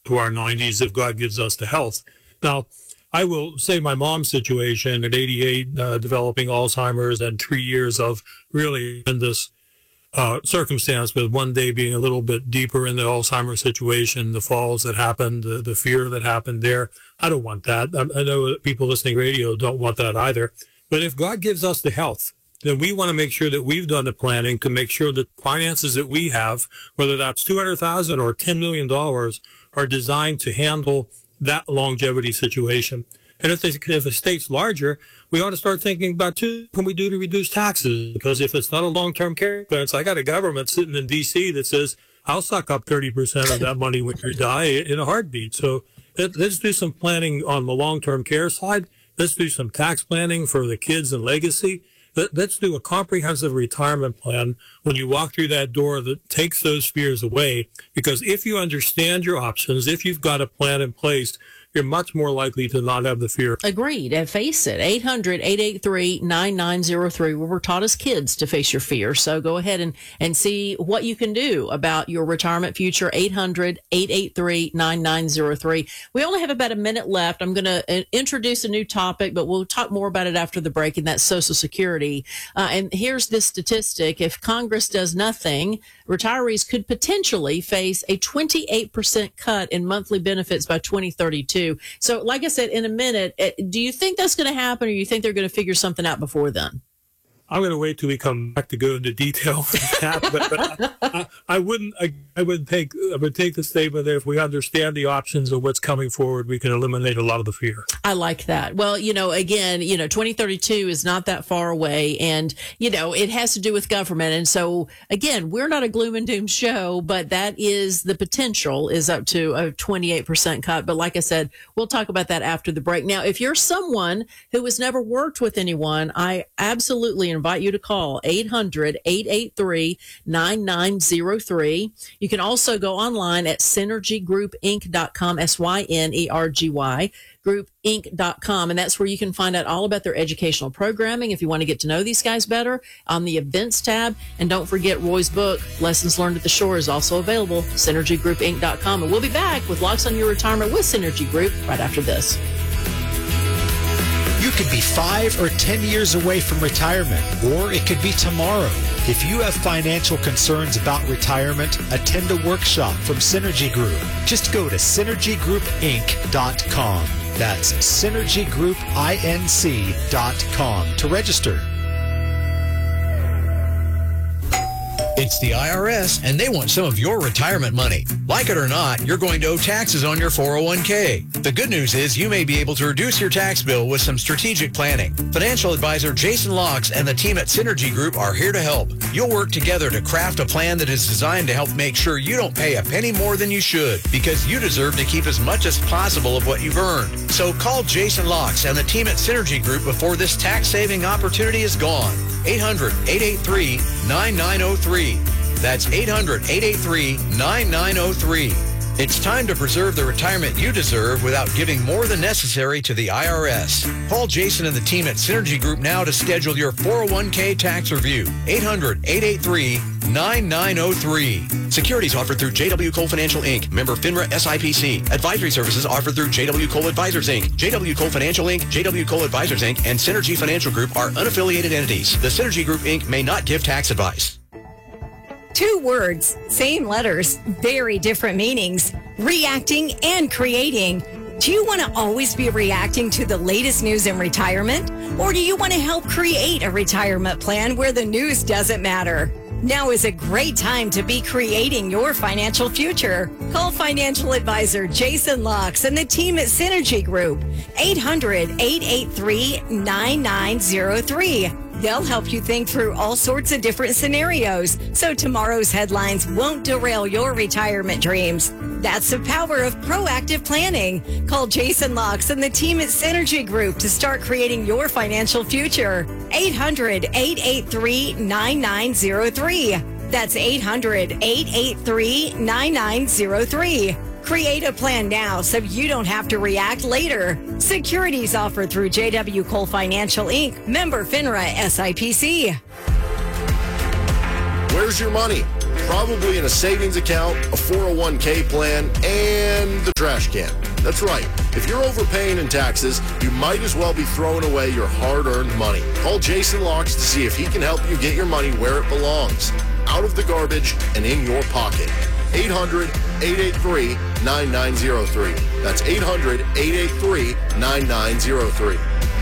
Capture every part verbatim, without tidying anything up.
to our nineties if God gives us the health. Now, I will say my mom's situation at eighty-eight, uh, developing Alzheimer's and three years of really in this uh, circumstance, with one day being a little bit deeper in the Alzheimer's situation, the falls that happened, the, the fear that happened there. I don't want that. I, I know that people listening to radio don't want that either. But if God gives us the health, then we want to make sure that we've done the planning to make sure that finances that we have, whether that's two hundred thousand dollars or ten million dollars, are designed to handle that longevity situation. And if, they, if the state's larger, we ought to start thinking about, too, what can we do to reduce taxes? Because if it's not a long-term care expense, I got a government sitting in D C that says, I'll suck up thirty percent of that money when you die in a heartbeat. So let's do some planning on the long-term care side. Let's do some tax planning for the kids and legacy. Let's do a comprehensive retirement plan when you walk through that door that takes those fears away. Because if you understand your options, if you've got a plan in place, you're much more likely to not have the fear. Agreed. And face it, eight hundred, eight eight three, nine nine zero three. We were taught as kids to face your fear. So go ahead and, and see what you can do about your retirement future. eight hundred, eight eight three, nine nine zero three. We only have about a minute left. I'm going to introduce a new topic, but we'll talk more about it after the break, and that's Social Security. Uh, and here's this statistic. If Congress does nothing, retirees could potentially face a twenty-eight percent cut in monthly benefits by twenty thirty-two. So, like I said, in a minute, do you think that's going to happen, or do you think they're going to figure something out before then? I'm going to wait till we come back to go into detail on that, but, but I, I, I wouldn't. I, I would take. I would take the statement that if we understand the options of what's coming forward, we can eliminate a lot of the fear. I like that. Well, you know, again, you know, twenty thirty-two is not that far away, and you know, it has to do with government. And so, again, we're not a gloom and doom show, but that is the potential is up to a twenty-eight percent cut. But like I said, we'll talk about that after the break. Now, if you're someone who has never worked with anyone, I absolutely invite you to call eight hundred, eight eight three, nine nine zero three. You can also go online at synergy group inc dot com, S Y N E R G Y, group inc dot com. And that's where you can find out all about their educational programming if you want to get to know these guys better on the events tab. And don't forget Roy's book, Lessons Learned at the Shore, is also available, synergy group inc dot com. And we'll be back with Locks on Your Retirement with Synergy Group right after this. You could be five or ten years away from retirement, or it could be tomorrow. If you have financial concerns about retirement, attend a workshop from Synergy Group. Just go to synergy group inc dot com. That's synergy group inc dot com to register. It's the I R S, and they want some of your retirement money. Like it or not, you're going to owe taxes on your four oh one k. The good news is you may be able to reduce your tax bill with some strategic planning. Financial advisor Jason Locks and the team at Synergy Group are here to help. You'll work together to craft a plan that is designed to help make sure you don't pay a penny more than you should, because you deserve to keep as much as possible of what you've earned. So call Jason Locks and the team at Synergy Group before this tax-saving opportunity is gone. eight hundred, eight eight three, nine nine zero three. That's eight hundred, eight eight three, nine nine zero three. It's time to preserve the retirement you deserve without giving more than necessary to the I R S. Call Jason and the team at Synergy Group now to schedule your four oh one k tax review. eight hundred, eight eight three, nine nine zero three. Securities offered through J W. Cole Financial, Incorporated. Member FINRA S I P C. Advisory services offered through J W. Cole Advisors, Incorporated. J W. Cole Financial, Incorporated. J W. Cole Advisors, Incorporated. And Synergy Financial Group are unaffiliated entities. The Synergy Group, Incorporated may not give tax advice. Two words, same letters, very different meanings. Reacting and creating. Do you want to always be reacting to the latest news in retirement? Or do you want to help create a retirement plan where the news doesn't matter? Now is a great time to be creating your financial future. Call financial advisor Jason Locks and the team at Synergy Group. eight hundred, eight eight three, nine nine zero three. They'll help you think through all sorts of different scenarios so tomorrow's headlines won't derail your retirement dreams. That's the power of proactive planning. Call Jason Locks and the team at Synergy Group to start creating your financial future. eight hundred, eight eight three, nine nine zero three. That's eight hundred, eight eight three, nine nine zero three. Create a plan now so you don't have to react later. Securities offered through J W. Cole Financial, Incorporated. Member FINRA S I P C. Where's your money? Probably in a savings account, a four oh one k plan, and the trash can. That's right. If you're overpaying in taxes, you might as well be throwing away your hard-earned money. Call Jason Locks to see if he can help you get your money where it belongs, out of the garbage and in your pocket. eight hundred, eight eight three, nine nine zero three. That's eight hundred, eight eight three, nine nine zero three.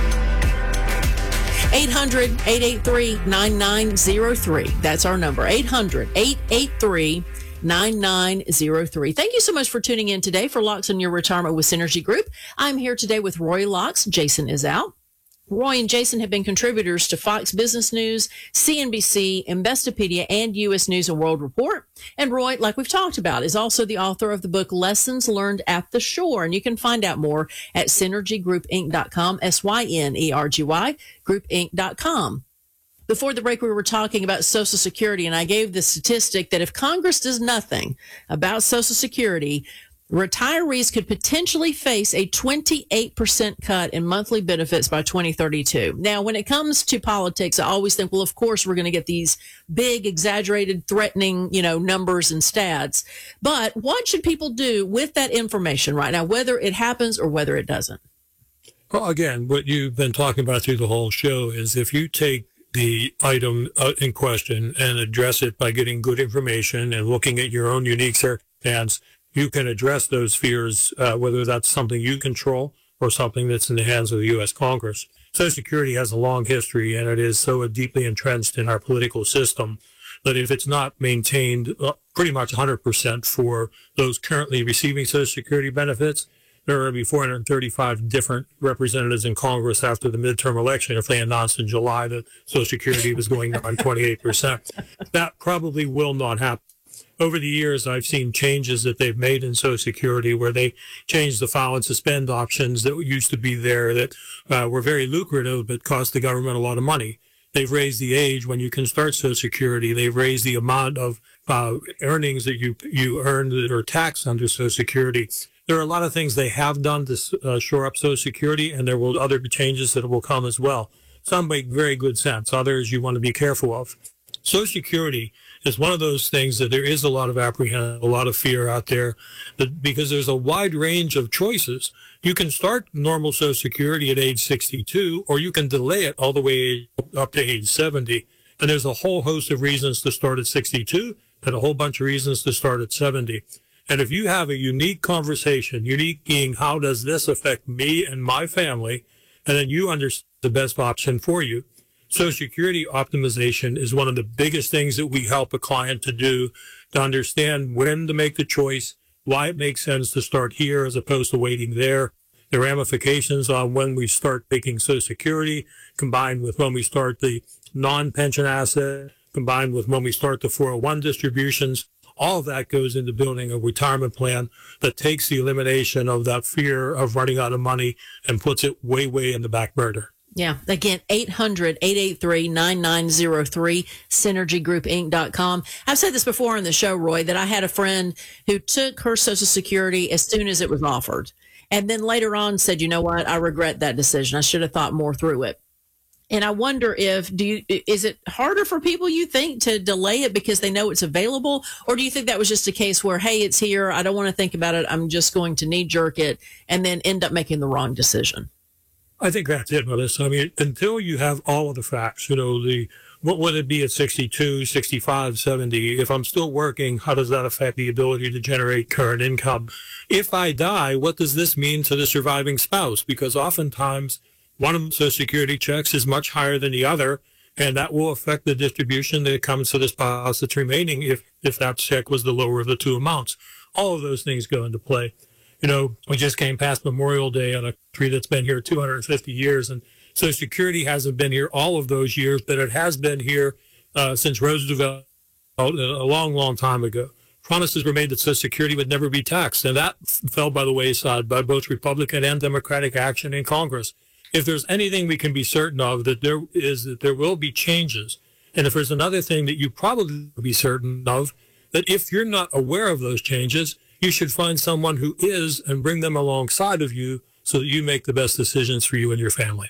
eight hundred, eight eight three, nine nine zero three. That's our number, eight hundred, eight eight three, nine nine zero three. Thank you so much for tuning in today for Locks on Your Retirement with Synergy Group. I'm here today with Roy Locks. Jason is out. Roy and Jason have been contributors to Fox Business News, C N B C, Investopedia, and U S News and World Report. And Roy, like we've talked about, is also the author of the book Lessons Learned at the Shore. And you can find out more at synergy group inc dot com, S Y N E R G Y, group inc dot com. Before the break, we were talking about Social Security, and I gave the statistic that if Congress does nothing about Social Security, retirees could potentially face a twenty-eight percent cut in monthly benefits by twenty thirty-two. Now, when it comes to politics, I always think, well, of course, we're going to get these big, exaggerated, threatening, you know, numbers and stats. But what should people do with that information right now, whether it happens or whether it doesn't? Well, again, what you've been talking about through the whole show is if you take the item uh, in question and address it by getting good information and looking at your own unique circumstance, you can address those fears, uh, whether that's something you control or something that's in the hands of the U S Congress. Social Security has a long history, and it is so deeply entrenched in our political system that if it's not maintained uh, pretty much one hundred percent for those currently receiving Social Security benefits, there are going to be four hundred thirty-five different representatives in Congress after the midterm election if they announced in July that Social Security was going down twenty-eight percent. That probably will not happen. Over the years, I've seen changes that they've made in Social Security where they changed the file and suspend options that used to be there that uh, were very lucrative but cost the government a lot of money. They've raised the age when you can start Social Security. They've raised the amount of uh, earnings that you you earn that are taxed under Social Security. There are a lot of things they have done to uh, shore up Social Security, and there will other changes that will come as well. Some make very good sense. Others you want to be careful of. Social Security is one of those things that there is a lot of apprehension, a lot of fear out there, that because there's a wide range of choices. You can start normal Social Security at age sixty-two, or you can delay it all the way up to age seventy. And there's a whole host of reasons to start at sixty-two and a whole bunch of reasons to start at seventy. And if you have a unique conversation, unique being, how does this affect me and my family? And then you understand the best option for you. Social Security optimization is one of the biggest things that we help a client to do, to understand when to make the choice, why it makes sense to start here as opposed to waiting there, the ramifications on when we start taking Social Security, combined with when we start the non-pension asset, combined with when we start the four oh one distributions. All of that goes into building a retirement plan that takes the elimination of that fear of running out of money and puts it way, way in the back burner. Yeah. Again, eight hundred, eight eight three, nine nine zero three, synergy group inc dot com. I've said this before on the show, Roy, that I had a friend who took her Social Security as soon as it was offered. And then later on said, you know what? I regret that decision. I should have thought more through it. And I wonder if, do you, is it harder for people, you think, to delay it because they know it's available? Or do you think that was just a case where, hey, it's here, I don't want to think about it, I'm just going to knee jerk it, and then end up making the wrong decision? I think that's it, Melissa. I mean, until you have all of the facts, you know, the what would it be at sixty-two, sixty-five, seventy? If I'm still working, how does that affect the ability to generate current income? If I die, what does this mean to the surviving spouse? Because oftentimes one of the Social Security checks is much higher than the other, and that will affect the distribution that comes to the spouse that's remaining if, if that check was the lower of the two amounts. All of those things go into play. You know, we just came past Memorial Day on a country that's been here two hundred fifty years, and Social Security hasn't been here all of those years, but it has been here uh, since Roosevelt a long, long time ago. Promises were made that Social Security would never be taxed, and that fell by the wayside by both Republican and Democratic action in Congress. If there's anything we can be certain of, that there is that there will be changes. And if there's another thing that you probably will be certain of, that if you're not aware of those changes, you should find someone who is and bring them alongside of you so that you make the best decisions for you and your family. Yeah.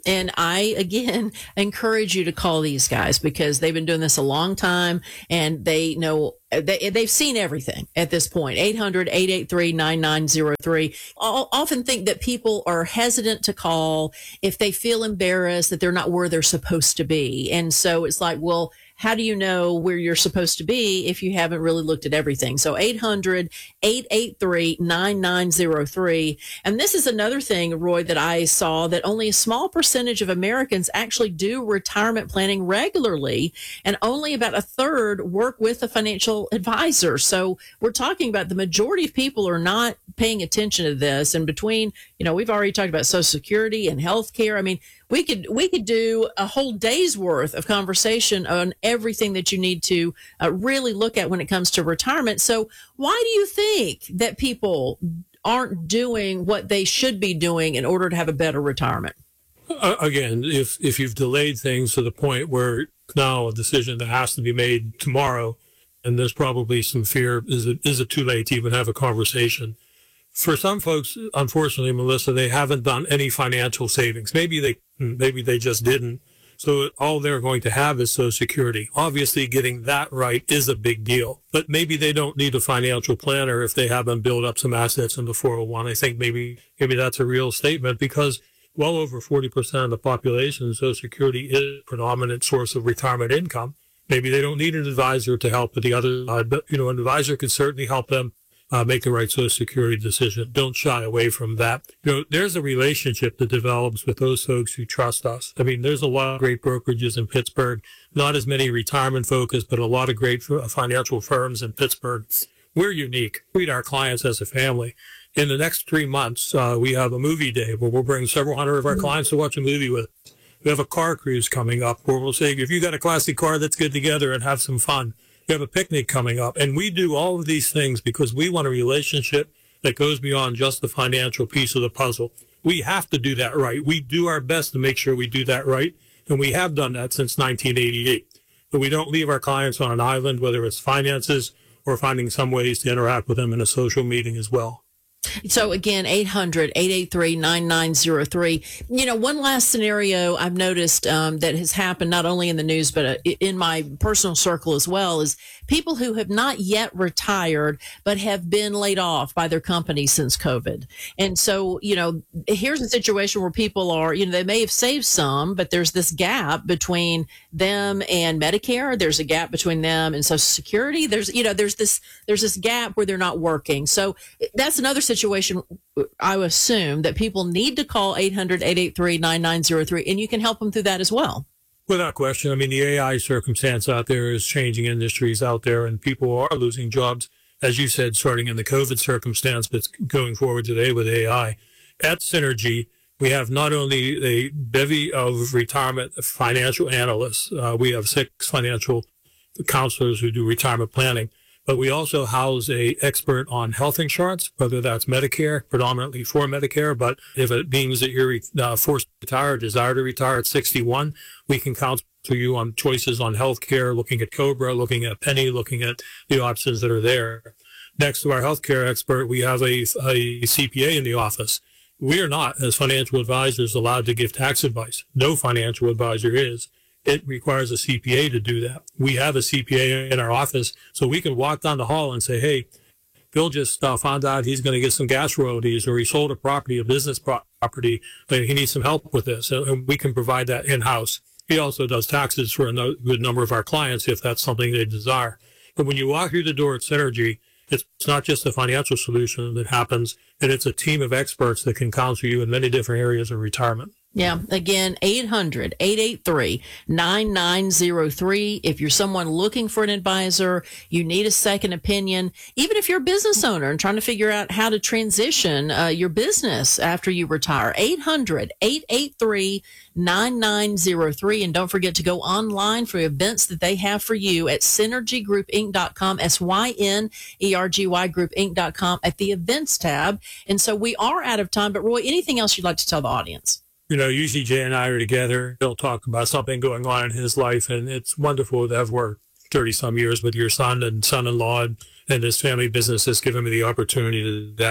And I, again, encourage you to call these guys because they've been doing this a long time and they know they, they've seen everything at this point. eight hundred, eight eight three, nine nine zero three. I often think that people are hesitant to call if they feel embarrassed that they're not where they're supposed to be. And so it's like, well, how do you know where you're supposed to be if you haven't really looked at everything? So eight hundred, eight eight three, nine nine zero three. And this is another thing, Roy, that I saw that only a small percentage of Americans actually do retirement planning regularly. And only about a third work with a financial advisor. So we're talking about the majority of people are not paying attention to this. And between, you know, we've already talked about Social Security and healthcare. I mean, we could we could do a whole day's worth of conversation on everything that you need to uh, really look at when it comes to retirement. So why do you think that people aren't doing what they should be doing in order to have a better retirement? Uh, again, if if you've delayed things to the point where now a decision that has to be made tomorrow, and there's probably some fear, is it is it too late to even have a conversation? For some folks, unfortunately, Melissa, they haven't done any financial savings. Maybe they maybe they just didn't. So all they're going to have is Social Security. Obviously, getting that right is a big deal. But maybe they don't need a financial planner if they haven't built up some assets in the four oh one. I think maybe maybe that's a real statement because well over forty percent of the population, Social Security is a predominant source of retirement income. Maybe they don't need an advisor to help with the other. Uh, but, you know, an advisor can certainly help them Uh, make the right Social Security decision. Don't shy away from that. You know, there's a relationship that develops with those folks who trust us. I mean, there's a lot of great brokerages in Pittsburgh, not as many retirement focused, but a lot of great financial firms in Pittsburgh. We're unique. We treat our clients as a family. In the next three months, uh, we have a movie day where we'll bring several hundred of our clients to watch a movie with us. We have a car cruise coming up where we'll say, if you got a classic car, let's get together and have some fun. You have a picnic coming up. And we do all of these things because we want a relationship that goes beyond just the financial piece of the puzzle. We have to do that right. We do our best to make sure we do that right. And we have done that since nineteen eighty-eight. But we don't leave our clients on an island, whether it's finances or finding some ways to interact with them in a social meeting as well. So again, eight hundred, eight eight three, nine nine zero three. You know, one last scenario I've noticed um, that has happened not only in the news, but uh, in my personal circle as well is people who have not yet retired, but have been laid off by their company since COVID. And so, you know, here's a situation where people are, you know, they may have saved some, but there's this gap between them and Medicare. There's a gap between them and Social Security. There's, you know, there's this, there's this gap where they're not working. So that's another situation. I would assume that people need to call eight hundred, eight eight three, nine nine zero three, and you can help them through that as well. Without question. I mean, the A I circumstance out there is changing industries out there, and people are losing jobs, as you said, starting in the COVID circumstance, but going forward today with A I. At Synergy, we have not only a bevy of retirement financial analysts, uh, we have six financial counselors who do retirement planning, but we also house a expert on health insurance, whether that's Medicare, predominantly for Medicare. But if it means that you're uh, forced to retire, desire to retire at sixty-one, we can counsel you on choices on healthcare, looking at Cobra, looking at Penny, looking at the options that are there. Next to our healthcare expert, we have a, a C P A in the office. We are not, as financial advisors, allowed to give tax advice. No financial advisor is. It requires a C P A to do that. We have a C P A in our office, so we can walk down the hall and say, hey, Bill just uh, found out he's going to get some gas royalties, or he sold a property, a business property, but he needs some help with this. And we can provide that in-house. He also does taxes for a no- good number of our clients if that's something they desire. But when you walk through the door at Synergy, it's not just a financial solution that happens, and it's a team of experts that can counsel you in many different areas of retirement. Yeah. Again, eight hundred, eight eight three, nine nine zero three. If you're someone looking for an advisor, you need a second opinion, even if you're a business owner and trying to figure out how to transition uh, your business after you retire, eight hundred, eight eight three, nine nine zero three. And don't forget to go online for events that they have for you at synergy group inc dot com, S Y N E R G Y group inc dot com at the events tab. And so we are out of time, but Roy, anything else you'd like to tell the audience? You know, usually Jay and I are together. He'll talk about something going on in his life, and it's wonderful to have worked thirty some years with your son and son-in-law, and, and his family business has given me the opportunity to do that.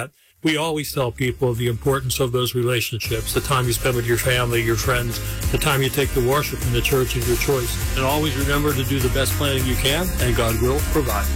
we always tell people the importance of those relationships, the time you spend with your family, your friends, the time you take to worship in the church of your choice. And always remember to do the best planning you can, and God will provide.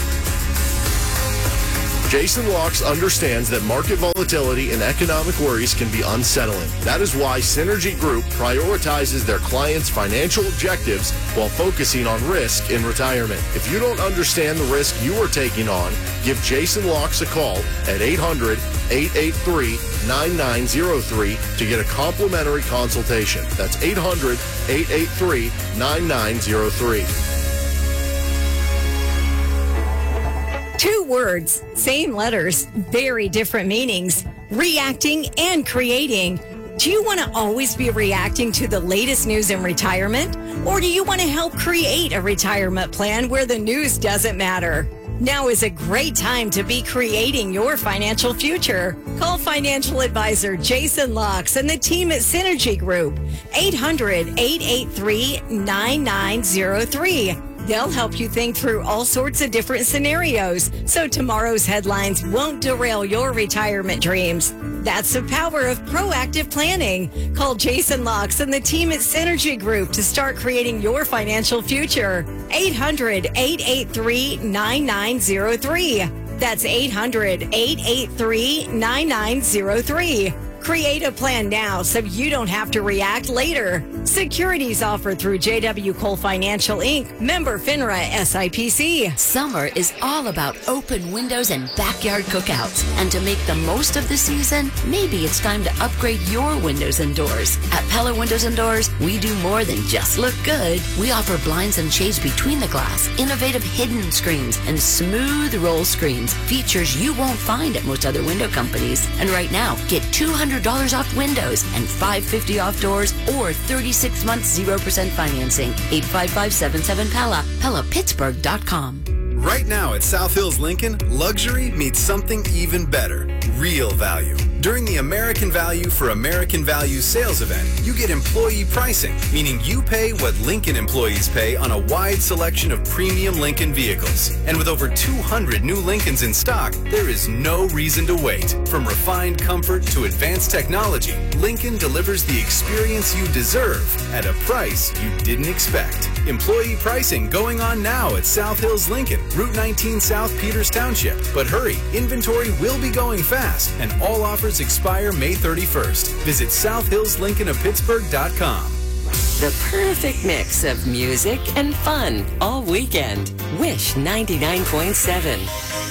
Jason Locks understands that market volatility and economic worries can be unsettling. That is why Synergy Group prioritizes their clients' financial objectives while focusing on risk in retirement. If you don't understand the risk you are taking on, give Jason Locks a call at eight hundred, eight eight three, nine nine zero three to get a complimentary consultation. That's eight hundred, eight eight three, nine nine zero three. Two words, same letters, very different meanings. Reacting and creating. Do you want to always be reacting to the latest news in retirement? Or do you want to help create a retirement plan where the news doesn't matter? Now is a great time to be creating your financial future. Call financial advisor Jason Locks and the team at Synergy Group, eight hundred, eight eight three, nine nine zero three. They'll help you think through all sorts of different scenarios so tomorrow's headlines won't derail your retirement dreams. That's the power of proactive planning. Call Jason Locks and the team at Synergy Group to start creating your financial future. eight hundred, eight eight three, nine nine zero three. That's eight hundred, eight eight three, nine nine zero three. Create a plan now so you don't have to react later. Securities offered through J W Cole Financial Incorporated. Member FINRA S I P C. Summer is all about open windows and backyard cookouts. And to make the most of the season, maybe it's time to upgrade your windows and doors. At Pella Windows and Doors, we do more than just look good. We offer blinds and shades between the glass, innovative hidden screens, and smooth roll screens. Features you won't find at most other window companies. And right now, get two hundred dollars off windows and five hundred fifty dollars off doors or thirty-six months zero percent financing. eight five five, seven seven, P E L L A, Pella Pittsburgh dot com. Right now at South Hills Lincoln, luxury meets something even better, real value. During the American Value for American Value sales event, you get employee pricing, meaning you pay what Lincoln employees pay on a wide selection of premium Lincoln vehicles. And with over two hundred new Lincolns in stock, there is no reason to wait. From refined comfort to advanced technology, Lincoln delivers the experience you deserve at a price you didn't expect. Employee pricing going on now at South Hills Lincoln, Route nineteen South Peters Township. But hurry, inventory will be going fast, and all offers expire May thirty-first. Visit South Hills Lincoln of Pittsburgh dot com. The perfect mix of music and fun all weekend. Wish ninety-nine point seven.